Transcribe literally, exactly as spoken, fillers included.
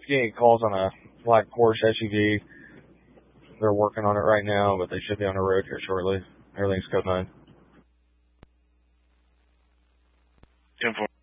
get any calls on a black Porsche S U V, they're working on it right now, but they should be on the road here shortly. Everything's code nine. ten four.